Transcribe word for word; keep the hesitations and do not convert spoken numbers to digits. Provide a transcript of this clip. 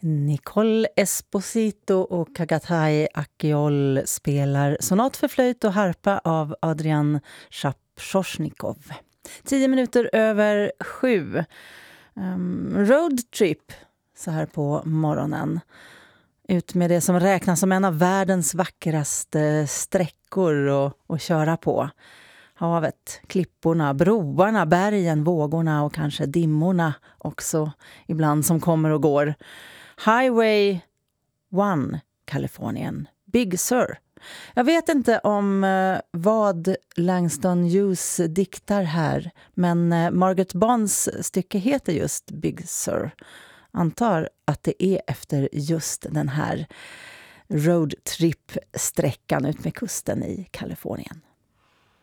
Nicole Esposito och Kagatai Akyol spelar sonat för flöjt och harpa av Adrian Shapshosnikov. Tio minuter över sju. Um, roadtrip så här på morgonen. Ut med det som räknas som en av världens vackraste sträckor att, att köra på. Havet, klipporna, broarna, bergen, vågorna och kanske dimmorna också ibland som kommer och går. Highway ett, Kalifornien. Big Sur. Jag vet inte om eh, vad Langston Hughes diktar här, men eh, Margaret Bonds stycke heter just Big Sur. Antar att det är efter just den här roadtrip-sträckan ut med kusten i Kalifornien.